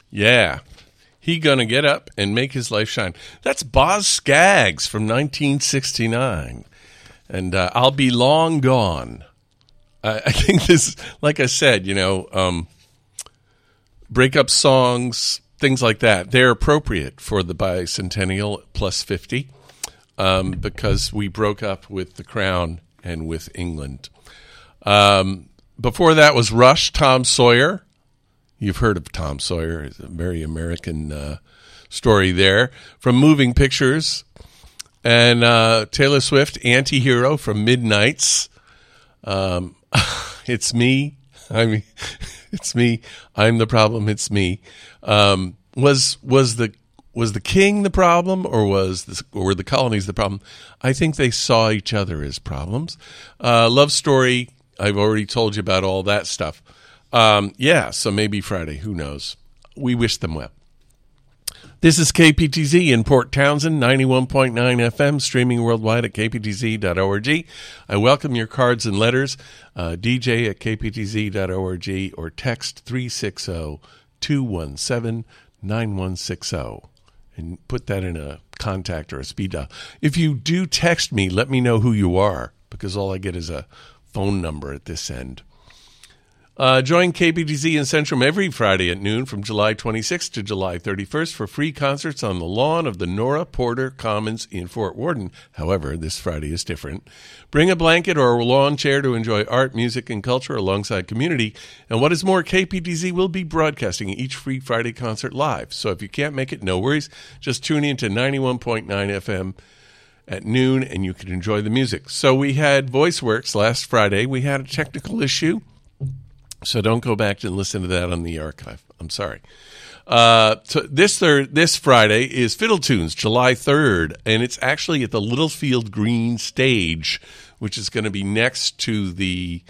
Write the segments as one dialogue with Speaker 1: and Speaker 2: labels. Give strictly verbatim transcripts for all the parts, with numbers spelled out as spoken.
Speaker 1: Yeah. He gonna get up and make his life shine. That's Boz Scaggs from nineteen sixty-nine. And uh, I'll be long gone. I, I think this, like I said, you know, um, breakup songs, things like that, they're appropriate for the bicentennial plus fifty um, because we broke up with the Crown and with England. Um, before that was Rush, Tom Sawyer. You've heard of Tom Sawyer. It's a very American uh, story there. From Moving Pictures. And uh, Taylor Swift, Anti-Hero from Midnights. Um, it's me. I mean, it's me. I'm the problem. It's me. Um, was was the was the king the problem, or was the, or were the colonies the problem? I think they saw each other as problems. Uh, love story. I've already told you about all that stuff. Um, yeah, so maybe Friday. Who knows? We wish them well. This is K P T Z in Port Townsend, ninety-one point nine F M, streaming worldwide at k p t z dot org. I welcome your cards and letters, uh, d j at k p t z dot org, or text three six zero, two one seven, nine one six zero and put that in a contact or a speed dial. If you do text me, let me know who you are, because all I get is a phone number at this end. Uh, join K P T Z in Centrum every Friday at noon from July twenty-sixth to July thirty-first for free concerts on the lawn of the Nora Porter Commons in Fort Worden. However, this Friday is different. Bring a blanket or a lawn chair to enjoy art, music, and culture alongside community. And what is more, K P T Z will be broadcasting each free Friday concert live. So if you can't make it, no worries. Just tune in to ninety-one point nine F M at noon and you can enjoy the music. So we had VoiceWorks last Friday. We had a technical issue. So don't go back and listen to that on the archive. I'm sorry. Uh, so this third, this Friday is Fiddle Tunes, July third, and it's actually at the Littlefield Green Stage, which is going to be next to the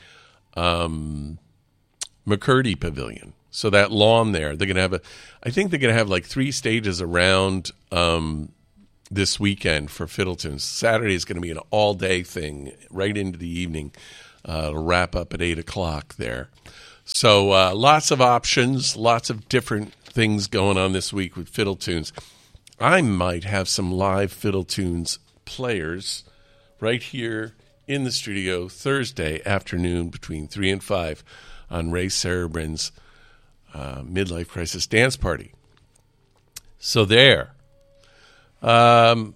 Speaker 1: um, McCurdy Pavilion. So that lawn there, they're going to have a. I think they're going to have like three stages around um, this weekend for Fiddle Tunes. Saturday is going to be an all-day thing, right into the evening. Uh, it'll wrap up at eight o'clock there. So uh, lots of options, lots of different things going on this week with Fiddle Tunes. I might have some live Fiddle Tunes players right here in the studio Thursday afternoon between three and five on Ray Cerebrin's uh, Midlife Crisis Dance Party. So there. Um,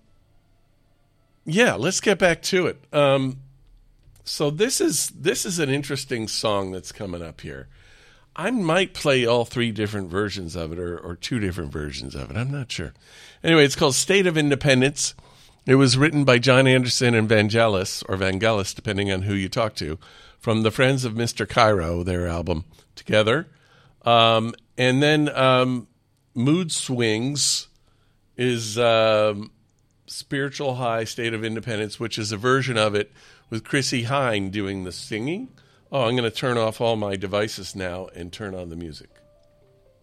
Speaker 1: yeah, let's get back to it. Um So this is this is an interesting song that's coming up here. I might play all three different versions of it, or, or two different versions of it. I'm not sure. Anyway, it's called State of Independence. It was written by John Anderson and Vangelis, or Vangelis, depending on who you talk to, from the Friends of Mister Cairo, their album Together. Um, and then um, Mood Swings is um, Spiritual High, State of Independence, which is a version of it with Chrissy Hine doing the singing. Oh, I'm going to turn off all my devices now and turn on the music.